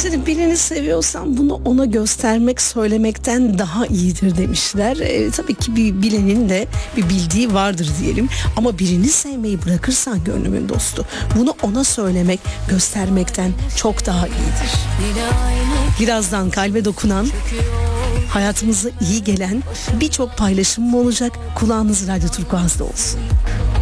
Şimdi birini seviyorsan bunu ona göstermek söylemekten daha iyidir demişler. Tabii ki bir bilenin de bir bildiği vardır diyelim. Ama birini sevmeyi bırakırsan gönlümün dostu, bunu ona söylemek göstermekten çok daha iyidir. Birazdan kalbe dokunan, hayatımıza iyi gelen birçok paylaşımım olacak. Kulağınız Radyo Turkuaz'da olsun.